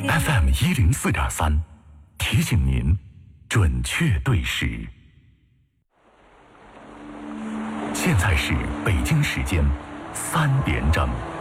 FM104.3，提醒您准确对时。现在是北京时间3点整。